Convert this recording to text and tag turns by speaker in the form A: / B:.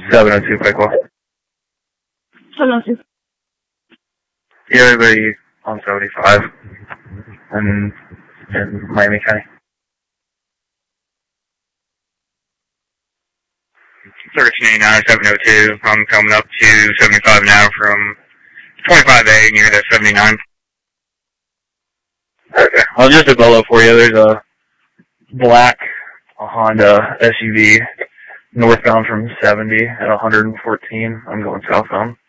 A: 702 Pikewell.
B: 702.
A: Yeah, everybody on 75 in Miami County.
C: 1389, 702. I'm coming up to 75 now from 25A near the 79.
A: Okay. Well, just a Bolo for you. There's a black Honda SUV northbound from 70 at 114. I'm going southbound.